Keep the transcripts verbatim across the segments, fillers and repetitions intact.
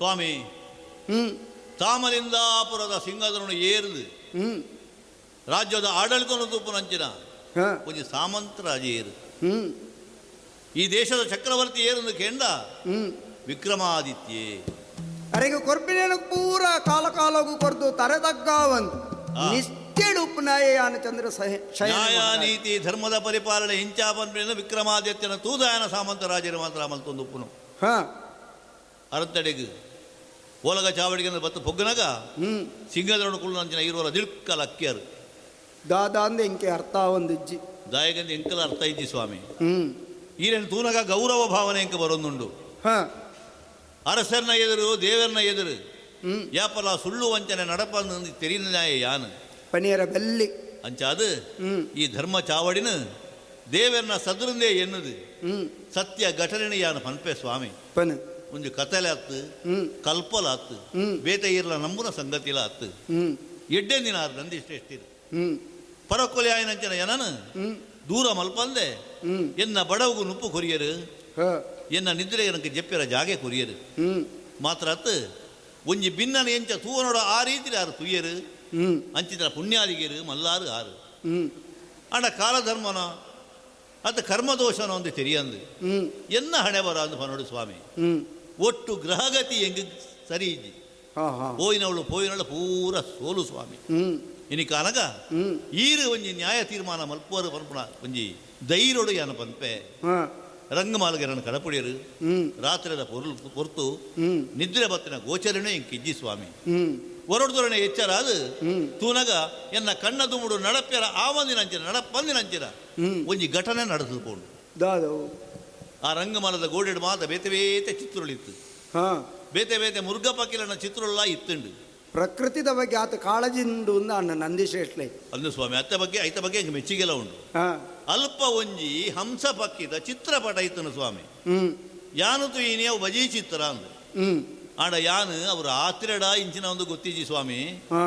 ಸ್ವಾಮಿ ತಾಮಲಿಂದಾಪುರದ ಸಿಂಗದರನ್ನು ಏರಿದು ರಾಜ್ಯದ ಆಡಳಿತವನ್ನು ತೂಪುನಂಚಿನ ಒಂದು ಸಾಮಂತ ರಾಜ ಏರು ಈ ದೇಶದ ಚಕ್ರವರ್ತಿ ಏರು ಕೇಂಡ ವಿಕ್ರಮಾದಿತ್ಯೇ ಅರೆಗೆ ಕೊರ್ಪಿನ ಪೂರ ಕಾಲ ಕಾಲಗೂ ಕೊರ್ದು ತರೆದಗ್ಗಾವಂತ ನಿಷ್ಠೆಡು ಉಪನಾಯಾನ ಚಂದ್ರ ನ್ಯಾಯ ನೀತಿ ಧರ್ಮದ ಪರಿಪಾಲನೆ ಇಂಚಾಪನ್ ವಿಕ್ರಮಾದಿತ್ಯನ ತೂದಾಯನ ಸಾಮಂತ ರಾಜರು ಮಾತ್ರ ಮಲ್ತೊಂದು ಉಪ್ಪುನು ಅರತಡೆಗೆ ಓಲಗ ಚಾವಡಿಗೆ ಬತ್ತು ಪೊಗ್ಗನಾಗ ಸಿಂಗದರನ್ನು ಕುಳ್ಳು ಇರುವಲ್ಲ ದಿಳ್ಕಲ ಅಕ್ಕಿಯರು ದಾದ ಅಂದ ಎಂಕೆ ಅರ್ಥ ಒಂದಿಜ್ಜಿ ದಾಯಗಂದ ಎಂಕಲ ಅರ್ಥ ಇಜ್ಜಿ ಸ್ವಾಮಿ ಈರೇನು ತೂನಗ ಗೌರವ ಭಾವನೆ ಎಂಕ ಬರೋದುಂಡು ಅರಸರ್ನ ಎದುರು ದೇವರನ್ನ ಎದುರು ಯಾಪಲ ಸುಳ್ಳು ವಂಚನೆ ನಡಪಂದು ತೆರಿನಾಯ ಯಾನು ಪನಿಯರ ಬೆಲ್ಲಿ ಅಂಚಾದು ಈ ಧರ್ಮ ಚಾವಡಿನ ದೇವರನ್ನ ಸದೃಂದೇ ಎನ್ನುದು ಸತ್ಯ ಘಟನೆ ಯಾನು ಪನ್ಪೆ ಸ್ವಾಮಿ ಪನ ಒಂದು ಕತಲೆ ಹತ್ತು ಕಲ್ಪಲ ಹತ್ತು ಬೇತ ಇರ್ಲ ನಂಬುನ ಸಂಗತಿಲ ಹತ್ತು ಎಡ್ಡೆ ದಿನ ನಂದಿಷ್ಟೆಷ್ಟಿರು ಪರಕೊಲೆ ಆಯ್ನಂಚನ ಏನನು ದೂರ ಮಲ್ಪಂದೆ ಎನ್ನ ಬಡವಗೂ ನುಪ್ಪು ಕೊರಿಯರು ಎನ್ನ ನಿದ್ರೆ ನನಗೆ ಜಪ್ಪಿರ ಜಾಗೆ ಕೊರಿಯರು ಮಾತ್ರ ಅತ್ತು ಒಂಜಿ ಭಿನ್ನನ ಎಂಚ ತೂವನೋಡ ಆ ರೀತಿ ಆರು ತುಯ್ಯರು ಅಂಚಿದ್ರ ಪುಣ್ಯಾದಿಗೆರು ಮಲ್ಲಾರು ಆರು ಅಣ್ಣ ಕಾಲಧರ್ಮನ ಅದು ಕರ್ಮದೋಷನ ಒಂದು ತೆರಿಯಂದು ಎನ್ನ ಹಣೆ ಬರ ಅಂದು ಪನೋಡು ಸ್ವಾಮಿ ಒಟ್ಟು ಗ್ರಹಗತಿ ಹೆಂಗ ಸರಿ ಇದ್ದಿ ಪೋಯಿನವಳು ಪೋಯಿನವಳು ಪೂರ ಸೋಲು ಸ್ವಾಮಿ ಇನಿ ಕಾನಗ ಈರು ಒಂಜಿ ನ್ಯಾಯ ತೀರ್ಮಾನ ಮಲ್ಪೋರು ಪನ್ಪುಣ ಒಂಜಿ ಧೈರ್ಯಡು ಯಾನ ಪನ್ಪೆ ರಂಗಮಾಲಗೆರನ್ನು ಕಡಪುಡಿಯರು ರಾತ್ರಿದ ಪೊರ್ಲು ಪೊರ್ತು ನಿದ್ರೆ ಬತ್ತಿನ ಗೋಚರಣೆ ಇಂಕಿಜ್ಜಿ ಸ್ವಾಮಿ ಹೊರಡ್ದೊರಣೆ ಎಚ್ಚರ ಅದು ತೂನಗ ಎನ್ನ ಕಣ್ಣ ದುಂಬುಡು ನಡಪ್ಯರ ಆವಂದಿನಂಚಿನ ನಡಪಂದಿನಂಚಿನ ಒಂಜಿ ಘಟನೆ ನಡೆದುಕೊಂಡು ಆ ರಂಗಮಾಲದ ಗೋಡೆಡು ಮಾತ ಬೇತೆ ಬೇತೆ ಚಿತ್ರಳಿತ್ತು ಬೇತೆ ಬೇತೆ ಮುರುಘ ಪಕ್ಕಿಲನ ಚಿತ್ರಲ್ಲ ಇತ್ತುಂಡು ಪ್ರಕೃತಿದ ಬಗ್ಗೆ ಆತ ಕಾಳಜಿಂಡು ಅಣ್ಣ ನಂದಿಶ್ರೇಷ್ಠ ಅಂದು ಸ್ವಾಮಿ ಅತ್ತ ಬಗ್ಗೆ ಐತ ಬಗ್ಗೆ ಮೆಚ್ಚಿಗೆಲ್ಲ ಉಂಟು ಅಲ್ಪ ಒಂಜಿ ಹಂಸ ಪಕ್ಕಿದ ಚಿತ್ರಪಟ ಇತ್ತನು ಸ್ವಾಮಿ ಯಾನು ತುಯಿನಿ ಅವು ಬಜಿ ಚಿತ್ರ ಅಂದು ಆಡ ಯಾನು ಅವ್ರ ಆತಿರಡ ಇಂಚಿನ ಒಂದು ಗೊತ್ತಿಜಿ ಸ್ವಾಮಿ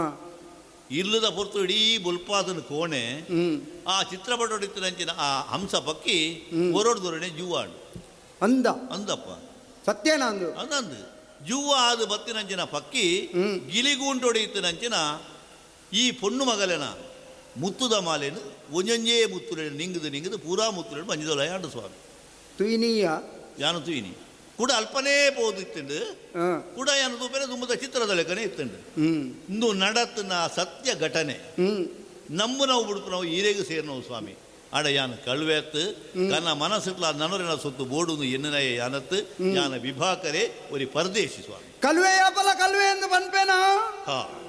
ಇಲ್ಲದ ಪೊರ್ತು ಇಡೀ ಬುಲ್ಪಾದನ ಕೋಣೆ ಆ ಚಿತ್ರಪಟ ಹೊಡಿತಂಚಿನ ಆ ಹಂಸ ಪಕ್ಕಿ ಹೊರಡ್ದೊರಣೆ ಜೂವಾಡು ಅಂದ ಅಂದಪ್ಪ ಸತ್ಯನ ಅಂದು ಅಂದಂದು ಜೂವ ಆದು ಬತ್ತಿನಂಚಿನ ಪಕ್ಕಿ ಗಿಲಿಗೂಂಟೊಡೆಯಿತನಂಚಿನ ಈ ಪೊಣ್ಣು ಮಗಲೆನ ಮುತ್ತುದ ಮಾಲೆನು ಒಂಜೊಂಜೇ ಮುತ್ತುಲೆನು ನಿಂಗದು ನಿಂಗದು ಪೂರಾ ಮುತ್ತುಲೆನು ಮಂಜಿದೊಲಯ ಆಂಡು ಸ್ವಾಮಿ ತುಯಿನಿಯ ಯಾನು ತುಯಿನಿ ಕೂಡ ಅಲ್ಪನೇ ಪೋದು ಇತ್ತುಂಡು ಕೂಡ ಯಾನು ತೂಪೇನೆ ತುಂಬದ ಚಿತ್ರದ ಲೆಕ್ಕನೆ ಇತ್ತುಂಡು ಇಂದು ನಡತನ ಸತ್ಯ ಘಟನೆ ನಮ್ಮು ನಾವು ಬಿಡುಪು ನಾವು ಈರೆಗೂ ಸೇರ್ನವು ಸ್ವಾಮಿ ಆಡ ಯಾನ ಕಳ್ವೆತ್ತು ಕನ್ನ ಮನಸ್ಸುಟ್ಲ ನನರಿನ ಸೊತ್ತು ಬೋಡುದು ಎನ್ನನಯ ಯಾನತ್ತು ಯಾನ ವಿಭಾಕರೆ ಒರಿ ಪರದೇಶಿ ಸ್ವಾಮಿ ಕಲ್ವೆ ಯಾಪಲ ಕಲ್ವೆ ಎಂದು ಪನ್ಪೇನಾ ಹಾ